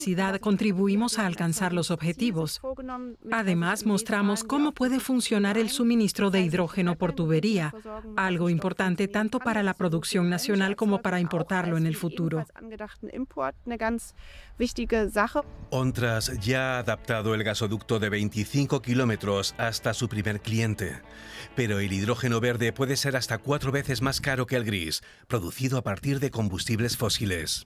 contribuimos a alcanzar los objetivos. Además, mostramos cómo puede funcionar el suministro de hidrógeno por tubería, algo importante tanto para la producción nacional como para importarlo en el futuro. ONTRAS ya ha adaptado el gasoducto de 25 kilómetros hasta su primer cliente. Pero el hidrógeno verde puede ser hasta 4 veces más caro que el gris, producido a partir de combustibles fósiles.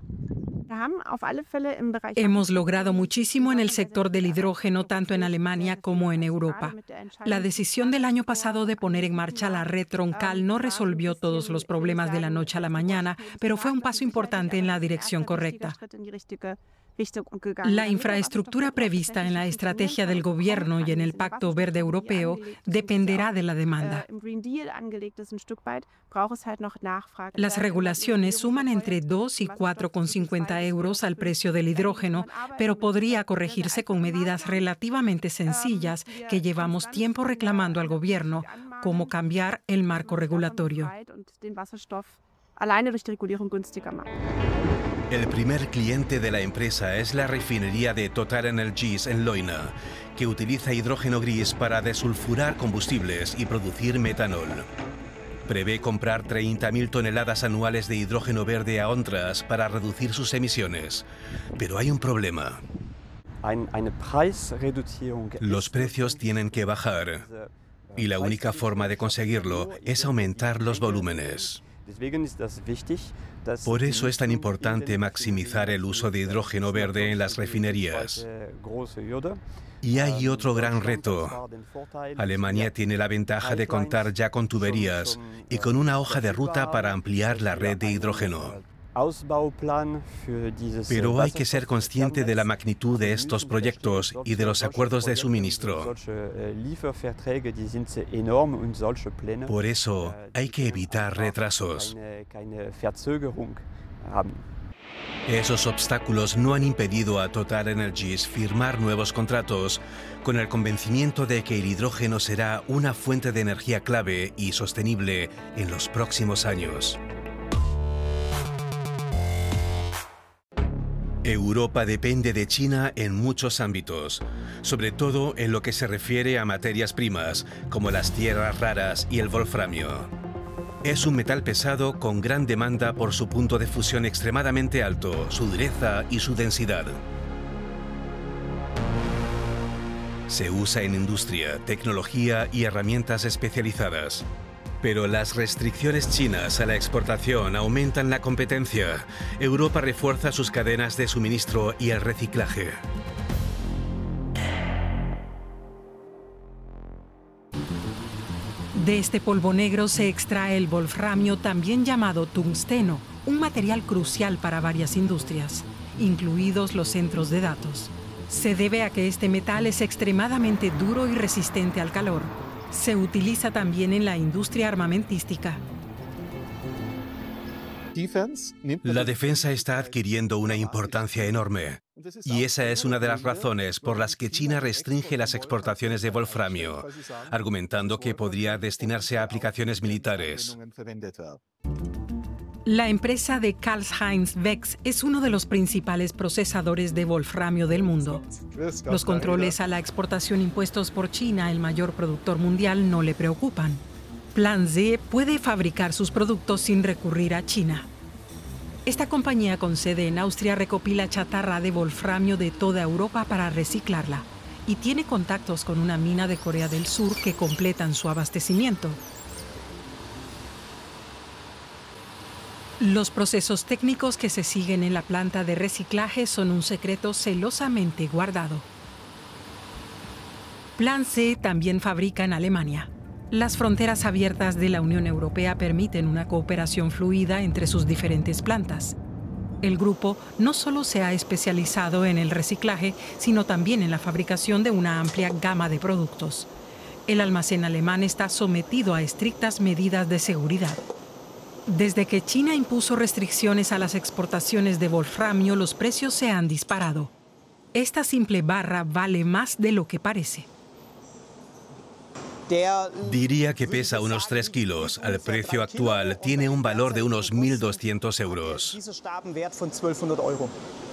Hemos logrado muchísimo en el sector del hidrógeno, tanto en Alemania como en Europa. La decisión del año pasado de poner en marcha la red troncal no resolvió todos los problemas de la noche a la mañana, pero fue un paso importante en la dirección correcta. La infraestructura prevista en la estrategia del gobierno y en el Pacto Verde Europeo dependerá de la demanda. Las regulaciones suman entre 2 y 4,50 euros al precio del hidrógeno, pero podría corregirse con medidas relativamente sencillas que llevamos tiempo reclamando al gobierno, como cambiar el marco regulatorio. El primer cliente de la empresa es la refinería de TotalEnergies en Leuna, que utiliza hidrógeno gris para desulfurar combustibles y producir metanol. Prevé comprar 30.000 toneladas anuales de hidrógeno verde a ONTRAS para reducir sus emisiones. Pero hay un problema. Los precios tienen que bajar, y la única forma de conseguirlo es aumentar los volúmenes. Por eso es tan importante maximizar el uso de hidrógeno verde en las refinerías. Y hay otro gran reto. Alemania tiene la ventaja de contar ya con tuberías y con una hoja de ruta para ampliar la red de hidrógeno. Pero hay que ser consciente de la magnitud de estos proyectos y de los acuerdos de suministro. Por eso hay que evitar retrasos. Esos obstáculos no han impedido a TotalEnergies firmar nuevos contratos con el convencimiento de que el hidrógeno será una fuente de energía clave y sostenible en los próximos años. Europa depende de China en muchos ámbitos, sobre todo en lo que se refiere a materias primas, como las tierras raras y el wolframio. Es un metal pesado con gran demanda por su punto de fusión extremadamente alto, su dureza y su densidad. Se usa en industria, tecnología y herramientas especializadas. Pero las restricciones chinas a la exportación aumentan la competencia. Europa refuerza sus cadenas de suministro y el reciclaje. De este polvo negro se extrae el wolframio, también llamado tungsteno, un material crucial para varias industrias, incluidos los centros de datos. Se debe a que este metal es extremadamente duro y resistente al calor. Se utiliza también en la industria armamentística. La defensa está adquiriendo una importancia enorme. Y esa es una de las razones por las que China restringe las exportaciones de wolframio, argumentando que podría destinarse a aplicaciones militares. La empresa de Karl-Heinz Becks es uno de los principales procesadores de wolframio del mundo. Los controles a la exportación impuestos por China, el mayor productor mundial, no le preocupan. Plan Z puede fabricar sus productos sin recurrir a China. Esta compañía con sede en Austria recopila chatarra de wolframio de toda Europa para reciclarla y tiene contactos con una mina de Corea del Sur que completan su abastecimiento. Los procesos técnicos que se siguen en la planta de reciclaje son un secreto celosamente guardado. Plan Z también fabrica en Alemania. Las fronteras abiertas de la Unión Europea permiten una cooperación fluida entre sus diferentes plantas. El grupo no solo se ha especializado en el reciclaje, sino también en la fabricación de una amplia gama de productos. El almacén alemán está sometido a estrictas medidas de seguridad. Desde que China impuso restricciones a las exportaciones de wolframio, los precios se han disparado. Esta simple barra vale más de lo que parece. Diría que pesa unos 3 kilos. Al precio actual tiene un valor de unos 1.200 euros.